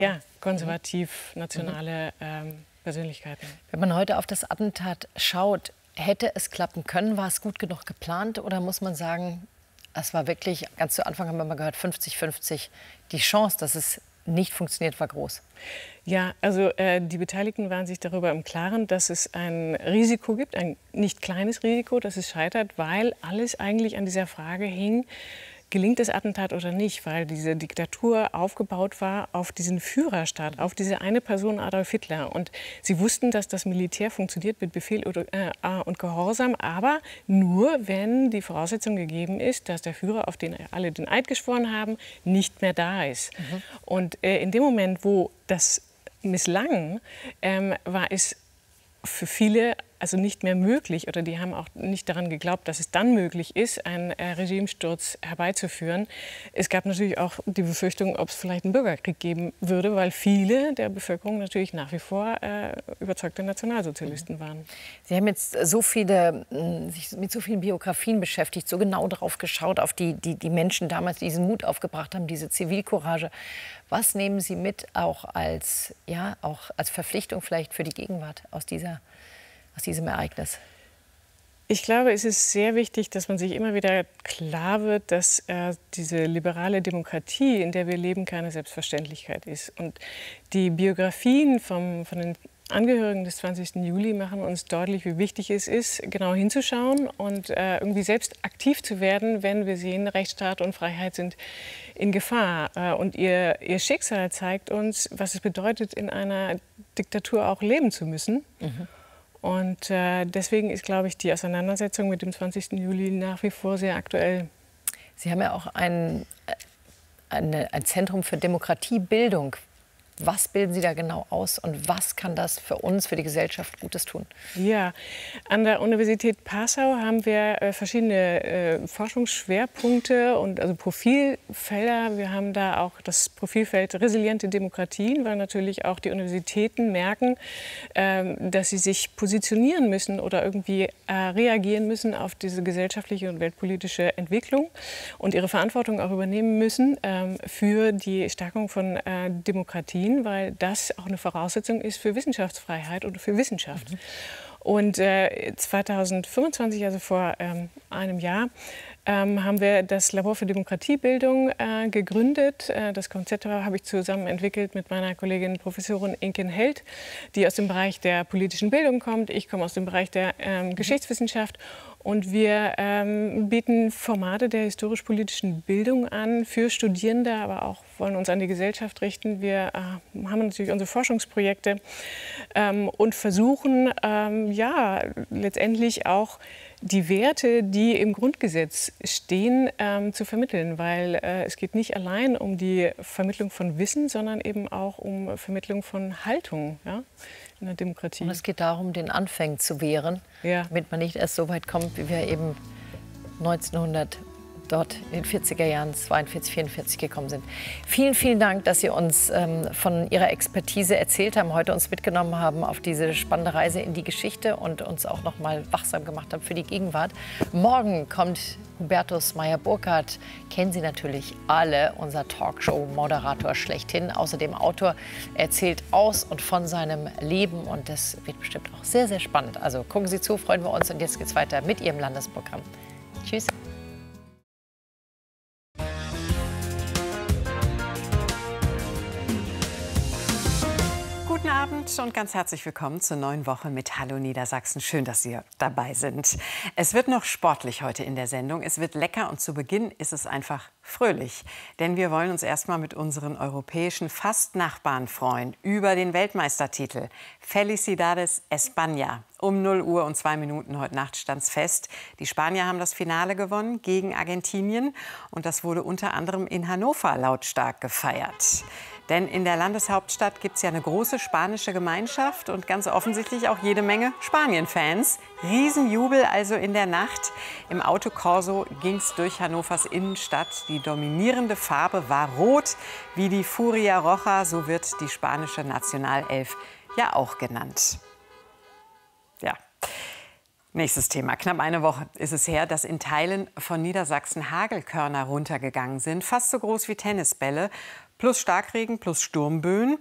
Ja, konservativ-nationale Persönlichkeiten. Wenn man heute auf das Attentat schaut, hätte es klappen können? War es gut genug geplant? Oder muss man sagen, es war wirklich, ganz zu Anfang haben wir mal gehört, 50-50. Die Chance, dass es nicht funktioniert, war groß. Ja, also die Beteiligten waren sich darüber im Klaren, dass es ein Risiko gibt, ein nicht kleines Risiko, dass es scheitert, weil alles eigentlich an dieser Frage hing, gelingt das Attentat oder nicht, weil diese Diktatur aufgebaut war auf diesen Führerstaat, auf diese eine Person Adolf Hitler. Und sie wussten, dass das Militär funktioniert mit Befehl und Gehorsam, aber nur, wenn die Voraussetzung gegeben ist, dass der Führer, auf den alle den Eid geschworen haben, nicht mehr da ist. Und in dem Moment, wo das misslang, war es für viele also nicht mehr möglich, oder die haben auch nicht daran geglaubt, dass es dann möglich ist, einen Regimesturz herbeizuführen. Es gab natürlich auch die Befürchtung, ob es vielleicht einen Bürgerkrieg geben würde, weil viele der Bevölkerung natürlich nach wie vor überzeugte Nationalsozialisten waren. Sie haben jetzt sich mit so vielen Biografien beschäftigt, so genau drauf geschaut, auf die Menschen damals, die diesen Mut aufgebracht haben, diese Zivilcourage. Was nehmen Sie mit, auch als Verpflichtung vielleicht für die Gegenwart aus diesem Ereignis? Ich glaube, es ist sehr wichtig, dass man sich immer wieder klar wird, dass diese liberale Demokratie, in der wir leben, keine Selbstverständlichkeit ist. Und die Biografien von den Angehörigen des 20. Juli machen uns deutlich, wie wichtig es ist, genau hinzuschauen und irgendwie selbst aktiv zu werden, wenn wir sehen, Rechtsstaat und Freiheit sind in Gefahr. Und ihr Schicksal zeigt uns, was es bedeutet, in einer Diktatur auch leben zu müssen. Und deswegen ist, glaube ich, die Auseinandersetzung mit dem 20. Juli nach wie vor sehr aktuell. Sie haben ja auch ein Zentrum für Demokratiebildung. Was bilden Sie da genau aus und was kann das für uns, für die Gesellschaft Gutes tun? Ja, an der Universität Passau haben wir verschiedene Forschungsschwerpunkte und also Profilfelder. Wir haben da auch das Profilfeld resiliente Demokratien, weil natürlich auch die Universitäten merken, dass sie sich positionieren müssen oder irgendwie reagieren müssen auf diese gesellschaftliche und weltpolitische Entwicklung und ihre Verantwortung auch übernehmen müssen für die Stärkung von Demokratien, weil das auch eine Voraussetzung ist für Wissenschaftsfreiheit und für Wissenschaft. Und 2025, also vor einem Jahr, haben wir das Labor für Demokratiebildung gegründet. Das Konzept habe ich zusammen entwickelt mit meiner Kollegin Professorin Inken Held, die aus dem Bereich der politischen Bildung kommt. Ich komme aus dem Bereich der Geschichtswissenschaft. Und wir bieten Formate der historisch-politischen Bildung an für Studierende, aber auch wollen uns an die Gesellschaft richten. Wir haben natürlich unsere Forschungsprojekte und versuchen letztendlich auch die Werte, die im Grundgesetz stehen, zu vermitteln. Weil es geht nicht allein um die Vermittlung von Wissen, sondern eben auch um Vermittlung von Haltung, ja, in der Demokratie. Und es geht darum, den Anfängen zu wehren, damit man nicht erst so weit kommt, wie wir eben 1900 dort in den 40er Jahren 42, 44 gekommen sind. Vielen, vielen Dank, dass Sie uns von Ihrer Expertise erzählt haben, heute uns mitgenommen haben auf diese spannende Reise in die Geschichte und uns auch noch mal wachsam gemacht haben für die Gegenwart. Morgen kommt Hubertus Meyer-Burkhardt, kennen Sie natürlich alle, unser Talkshow-Moderator schlechthin, außerdem Autor, erzählt aus und von seinem Leben und das wird bestimmt auch sehr, sehr spannend. Also gucken Sie zu, freuen wir uns und jetzt geht's weiter mit Ihrem Landesprogramm. Tschüss. Guten Abend und ganz herzlich willkommen zur neuen Woche mit Hallo Niedersachsen. Schön, dass Sie dabei sind. Es wird noch sportlich heute in der Sendung. Es wird lecker und zu Beginn ist es einfach fröhlich. Denn wir wollen uns erstmal mit unseren europäischen Fast-Nachbarn freuen über den Weltmeistertitel. Felicidades España. Um 0 Uhr und 2 Minuten heute Nacht stand's fest. Die Spanier haben das Finale gewonnen gegen Argentinien. Und das wurde unter anderem in Hannover lautstark gefeiert. Denn in der Landeshauptstadt gibt es ja eine große spanische Gemeinschaft und ganz offensichtlich auch jede Menge Spanien-Fans. Riesenjubel also in der Nacht. Im Autokorso ging es durch Hannovers Innenstadt. Die dominierende Farbe war rot, wie die Furia Roja, so wird die spanische Nationalelf ja auch genannt. Ja. Nächstes Thema. Knapp eine Woche ist es her, dass in Teilen von Niedersachsen Hagelkörner runtergegangen sind, fast so groß wie Tennisbälle. plus Starkregen plus Sturmböen.